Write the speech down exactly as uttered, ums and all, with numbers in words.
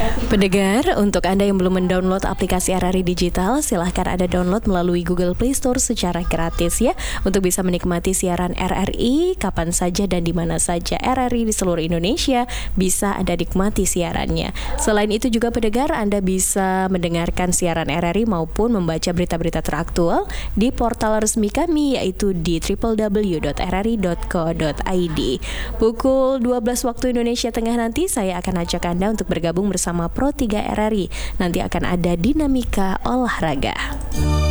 Pendengar, untuk Anda yang belum mendownload aplikasi R R I Digital, silahkan Anda download melalui Google Play Store secara gratis ya, untuk bisa menikmati siaran R R I kapan saja dan di mana saja. R R I di seluruh Indonesia bisa Anda nikmati siarannya. Selain itu juga pendengar, Anda bisa mendengarkan siaran R R I maupun membaca berita-berita teraktual di portal resmi kami, yaitu di w w w dot r r i dot co dot i d. Pukul dua belas waktu Indonesia Tengah nanti, saya akan ajak Anda untuk bergabung bersama Pro tiga R R I. Nanti akan ada dinamika olahraga.